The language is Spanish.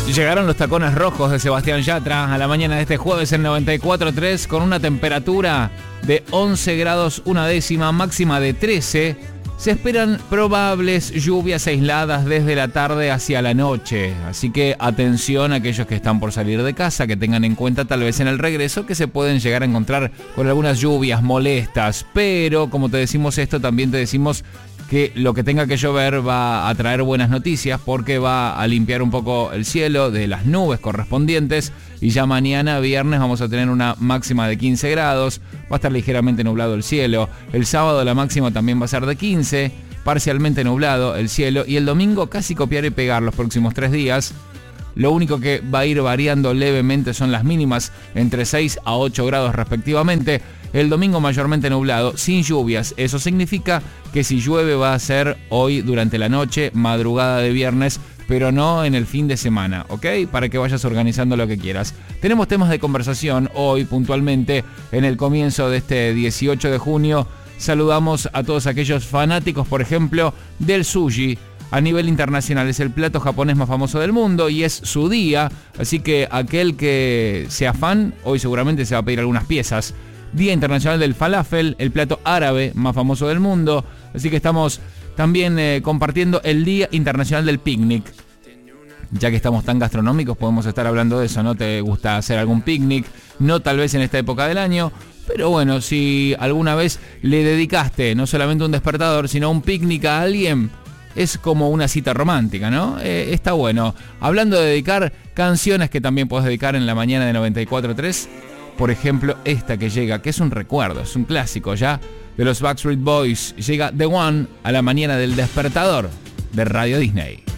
Llegaron los tacones rojos de Sebastián Yatra a la mañana de este jueves en 94.3 con una temperatura de 11 grados una décima, máxima de 13. Se esperan probables lluvias aisladas desde la tarde hacia la noche. Así que atención a aquellos que están por salir de casa, que tengan en cuenta tal vez en el regreso que se pueden llegar a encontrar con algunas lluvias molestas. Pero como te decimos esto, también te decimos que lo que tenga que llover va a traer buenas noticias porque va a limpiar un poco el cielo de las nubes correspondientes y ya mañana viernes vamos a tener una máxima de 15 grados, va a estar ligeramente nublado el cielo, el sábado la máxima también va a ser de 15, parcialmente nublado el cielo y el domingo casi copiar y pegar los próximos 3 días. Lo único que va a ir variando levemente son las mínimas entre 6 a 8 grados respectivamente. El domingo mayormente nublado, sin lluvias. Eso significa que si llueve va a ser hoy durante la noche, madrugada de viernes, pero no en el fin de semana, ¿ok? Para que vayas organizando lo que quieras. Tenemos temas de conversación hoy puntualmente en el comienzo de este 18 de junio. Saludamos a todos aquellos fanáticos, por ejemplo, del sushi. A nivel internacional es el plato japonés más famoso del mundo y es su día, así que aquel que sea fan, hoy seguramente se va a pedir algunas piezas. Día Internacional del Falafel, el plato árabe más famoso del mundo, así que estamos también compartiendo el Día Internacional del Picnic. Ya que estamos tan gastronómicos, podemos estar hablando de eso, ¿no? ¿Te gusta hacer algún picnic? No tal vez en esta época del año, pero bueno, si alguna vez le dedicaste no solamente un despertador, sino un picnic a alguien, es como una cita romántica, ¿no? Está bueno. Hablando de dedicar canciones que también puedes dedicar en la mañana de 94.3, por ejemplo, esta que llega, que es un recuerdo, es un clásico ya, de los Backstreet Boys. Llega The One a la mañana del despertador de Radio Disney.